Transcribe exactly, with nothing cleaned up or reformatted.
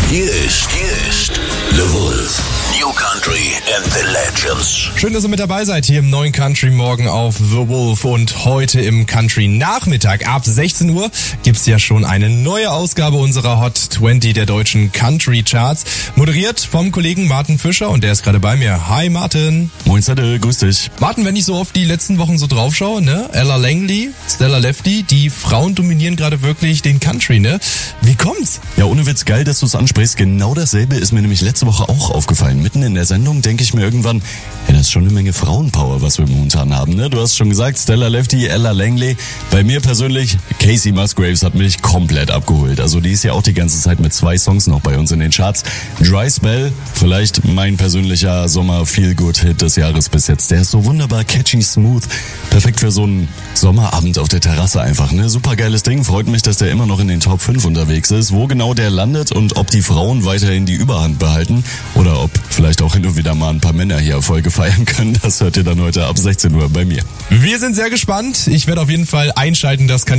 Hier ist, hier ist The Wolf. New Country and the Legends. Schön, dass ihr mit dabei seid hier im neuen Country Morgen auf The Wolf. Und heute im Country Nachmittag ab sechzehn Uhr gibt's ja schon eine neue Ausgabe unserer Hot zwanzig der deutschen Country Charts. Moderiert vom Kollegen Martin Fischer und der ist gerade bei mir. Hi Martin. Moin Zettel, grüß dich. Martin, wenn ich so auf die letzten Wochen so drauf schaue, ne? Ella Langley, Stella Lefty, die Frauen dominieren gerade wirklich den Country, ne? Wie kommt's? Ja, ohne Witz, geil, dass du es ansprichst. Genau dasselbe ist mir nämlich letzte Woche auch aufgefallen. Mitten in der Sendung denke ich mir irgendwann, ja, das ist schon eine Menge Frauenpower, was wir momentan haben, ne? Du hast schon gesagt, Stella Lefty, Ella Langley. Bei mir persönlich, Casey Musgraves hat mich komplett abgeholt. Also die ist ja auch die ganze Zeit mit zwei Songs noch bei uns in den Charts. Dry Spell, vielleicht mein persönlicher Sommer-Feel-Good-Hit des Jahres bis jetzt. Der ist so wunderbar catchy, smooth. Perfekt für so einen Sommerabend auf der Terrasse einfach, ne? Super geiles Ding. Freut mich, dass der immer noch in den Top fünf unterwegs ist. Wo genau der landet und ob die Frauen weiterhin die Überhand behalten oder ob vielleicht auch hin und wieder mal ein paar Männer hier Erfolge feiern können, das hört ihr dann heute ab sechzehn Uhr bei mir. Wir sind sehr gespannt. Ich werde auf jeden Fall einschalten, das kann